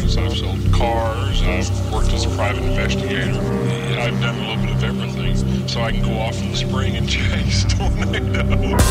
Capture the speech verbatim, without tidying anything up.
houses, I've sold cars, I've worked as a private investigator. I've done a little bit of everything, so I can go off in the spring and chase tornadoes.